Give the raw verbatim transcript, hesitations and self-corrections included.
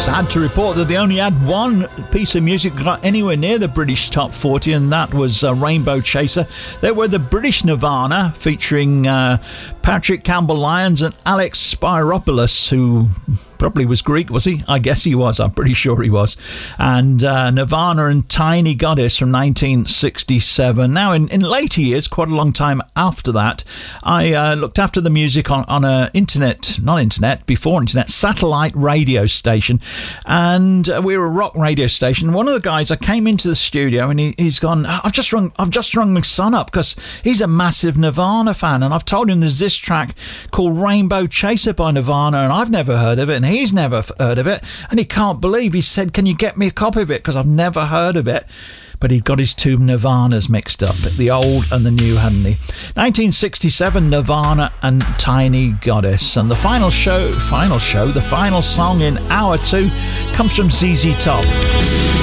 Sad to report that they only had one piece of music that got anywhere near the British top forty, and that was uh, Rainbow Chaser. They were the British Nirvana, featuring uh, Patrick Campbell-Lyons and Alex Spyropoulos, who probably was Greek, was he? I guess he was. I'm pretty sure he was. And uh, Nirvana and Tiny Goddess from nineteen sixty-seven. Now, in, in later years, quite a long time after that, I uh, looked after the music on, on a internet, not internet, before internet, satellite radio station. And uh, we were a rock radio station. One of the guys, I came into the studio and he, he's gone, I've just rung, I've just rung my son up because he's a massive Nirvana fan. And I've told him there's this track called Rainbow Chaser by Nirvana, and I've never heard of it. And he's never heard of it, and he can't believe. He said, can you get me a copy of it, because I've never heard of it. But he'd got his two Nirvanas mixed up, the old and the new, hadn't he? nineteen sixty-seven, Nirvana and Tiny Goddess. And the final show, final show, the final song in hour two comes from Z Z Top.